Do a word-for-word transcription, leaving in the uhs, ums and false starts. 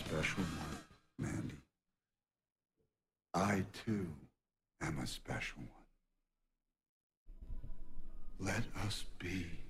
special one, Mandy. I, too, am a special one. Let us be.